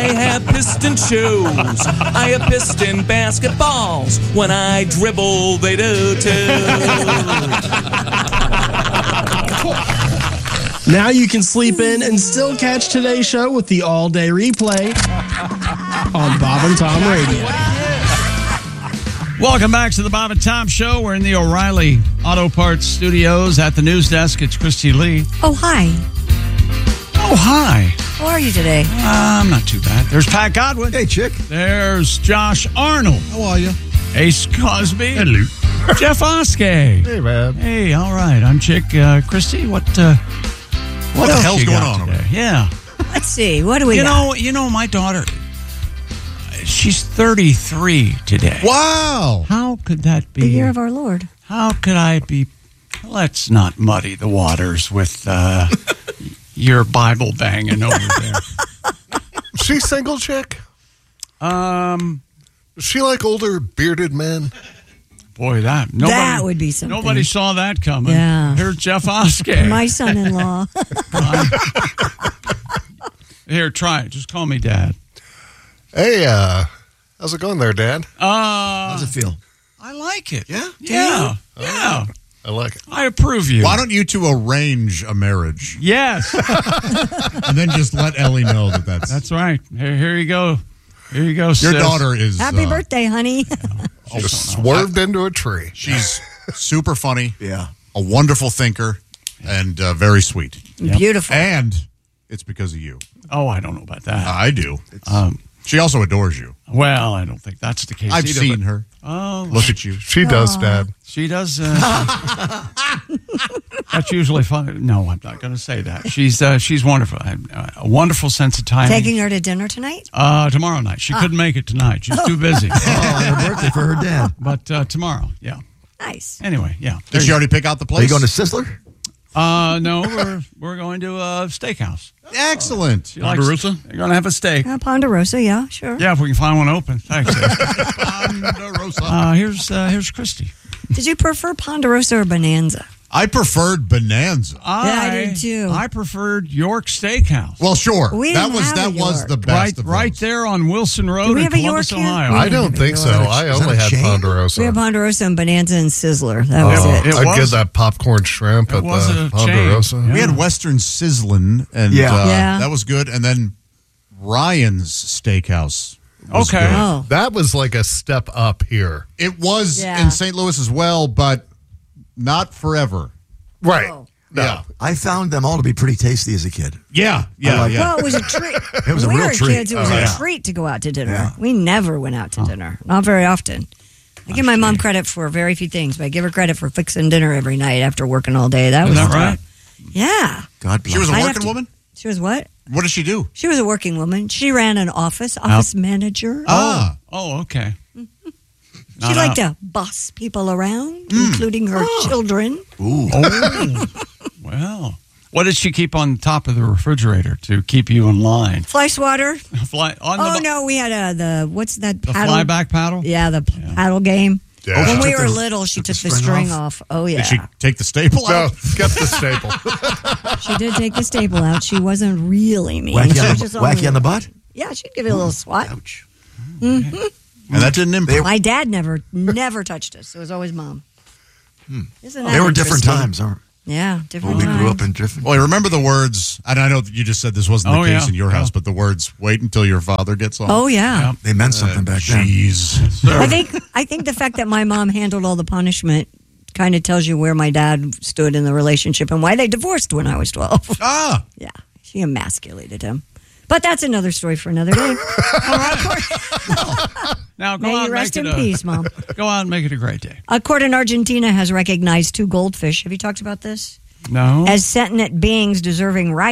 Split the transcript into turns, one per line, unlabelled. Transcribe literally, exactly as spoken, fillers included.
have piston shoes. I have piston basketballs. When I dribble, they do too.
Now you can sleep in and still catch today's show with the all-day replay on Bob and Tom Radio.
Welcome back to the Bob and Tom Show. We're in the O'Reilly Auto Parts Studios at the news desk. It's Christy Lee.
Oh, hi.
Oh, hi.
How are you today?
Uh, I'm not too bad. There's Pat Godwin.
Hey, chick.
There's Josh Arnold.
How are you?
Ace Cosby. Hello. Jeff Oskey.
Hey, man.
Hey, all right. I'm Chick. Uh, Christy, what uh, what,
What the
else
hell's
you
going
got
on
today?
over
Yeah.
Let's see. What do we
You
got?
know, you know, my daughter, she's thirty-three today.
Wow.
How could that be?
The year of our Lord.
How could I be? Let's not muddy the waters with uh, your Bible banging over there.
She single chick?
Um,
Is she like older bearded men?
boy, that nobody,
That would be something.
Nobody saw that coming.
Yeah.
Here's Jeff Oskey.
My son-in-law.
Here, try it. Just call me Dad.
Hey, uh, how's it going there, Dad?
Uh,
How's it feel?
I like it.
Yeah?
Yeah. Yeah.
I like it.
I approve you.
Why don't you two arrange a marriage
Yes.
and then just let Ellie know that that's
That's right. Here, here you go. Here you go,
your
sis.
daughter is
Happy
uh,
birthday, honey.
Just swerved into a tree.
She's super funny,
Yeah.
a wonderful thinker, and uh, very sweet.
Beautiful.
And it's because of you.
Oh, I don't know about that.
I do.
Um,
She also adores you.
well, I don't think that's the case.
I've
either,
seen
but-
her.
Oh,
Look at you.
She does, Dad.
she does. Uh, that's usually fun. No, I'm not going to say that. She's uh, she's wonderful. Uh, a wonderful sense of timing.
Taking her to dinner tonight?
Uh, tomorrow night. She couldn't make it tonight. She's too busy.
Oh, her birthday for her dad.
But uh, tomorrow, yeah.
Nice.
Anyway, yeah.
Did she already pick out the place?
Are you going to Sizzler?
Uh, no, we're we're going to a steakhouse.
Excellent.
She likes- You're going to have a steak.
Uh, Ponderosa, yeah, sure.
Yeah, if we can find one open. Thanks. Ed.
Ponderosa.
Uh, here's uh, here's Christy.
Did you prefer Ponderosa or Bonanza?
I preferred Bonanza.
I did too.
I preferred York Steakhouse.
Well, sure.
We
that
didn't
was
have
that
a
was
York.
the best
right,
of
right
those.
there on Wilson Road
Do we
in
have a
Columbus,
York here?
Ohio.
I don't think so. I
Is that
only
a
had
chain?
Ponderosa.
We had Ponderosa and Bonanza and Sizzler. That was
Oh,
it.
It
I'd
was-
get that popcorn shrimp
it
at
was
the
a
Ponderosa.
chain.
We had Western Sizzlin', and
Yeah.
uh,
Yeah.
that was good. And then Ryan's Steakhouse. was
Okay.
good.
Oh.
That was like a step up here.
It was
Yeah.
in Saint Louis as well, but not forever.
Right.
Oh.
No.
Yeah.
I found them all to be pretty tasty as a kid.
Yeah, yeah,
like
yeah.
Well, it was a treat.
It was a
when we
real
were
treat.
kids, it was
Oh,
a
yeah.
treat to go out to dinner.
Yeah.
We never went out to dinner. Not very often. I give my mom credit for very few things, but I give her credit for fixing dinner every night after working all day. That
Is
was
that right?
Yeah.
God bless.
She was a
I'd have
working
to-
woman?
She was what?
What did she do?
She was a working woman. She ran an office, office manager.
Ah.
Oh, okay.
She liked to boss people around, including her children.
Ooh.
Oh, well. What did she keep on top of the refrigerator to keep you in line?
Fly swatter.
Fly on
Oh
the
no, we had a the what's that
the
paddle?
flyback paddle.
Yeah, the p paddle game.
Yeah.
When
She
we
took
were
the-
little, she
took
took
the
the
string
string
off?
off. Oh yeah,
Did she take the staple
No,
out?
get the staple.
she did take the staple out. She wasn't really mean.
Wacky,
She
on
was
the,
just
wacky
only-
on the butt?
Yeah, she'd give it a little swat.
Ouch.
And that didn't improve.
My dad never, never touched us. It was always mom. Isn't that
They were different
interesting?
times. Aren't
Yeah, different
we
times.
grew up in different.
Well, remember the words, and I know that you just said this wasn't the
Oh,
case
yeah.
in your house,
Yeah.
but the words, wait until your father gets home.
Oh yeah.
They meant something back then.
Jeez.
I think I think the fact that my mom handled all the punishment kind of tells you where my dad stood in the relationship and why they divorced when I was twelve.
Ah.
Yeah, she emasculated him. But that's another story for another day.
Now go
May
out
you
and
rest
make
in
it a,
peace, Mom.
Go out and make it a great day.
A court in Argentina has recognized two goldfish. Have you talked about this?
No.
As sentient beings deserving rights.